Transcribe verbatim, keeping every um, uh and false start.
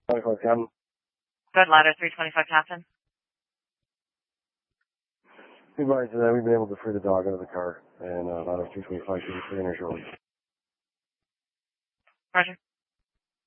twenty-five Captain. Good, ladder three twenty-five Captain. Good morning. Today we've been able to free the dog out of the car, and uh, ladder three twenty-five should be free in her shortly. Roger.